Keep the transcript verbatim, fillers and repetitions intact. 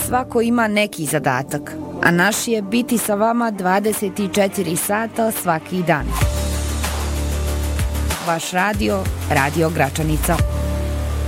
svako ima neki zadatak, a naš je biti sa vama dvadeset četiri sata svaki dan. Vaš radio, Radio Gračanica.